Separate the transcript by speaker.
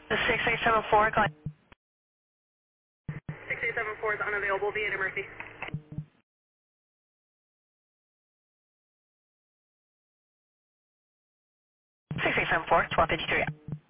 Speaker 1: The 6874, go ahead.
Speaker 2: 6874 is unavailable via Mercy.
Speaker 1: 6874, 1253.